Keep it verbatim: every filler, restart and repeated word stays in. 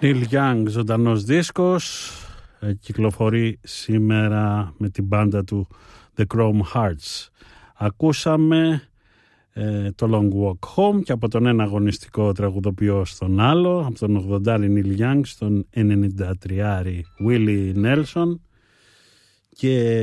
Neil Young, ζωντανός δίσκος, ε, κυκλοφορεί σήμερα με την μπάντα του The Chrome Hearts. Ακούσαμε ε, το Long Walk Home και από τον ένα αγωνιστικό τραγουδοποιό στον άλλο, από τον ογδόντα Neil Young στον ενενήντα τρία Willie Nelson, και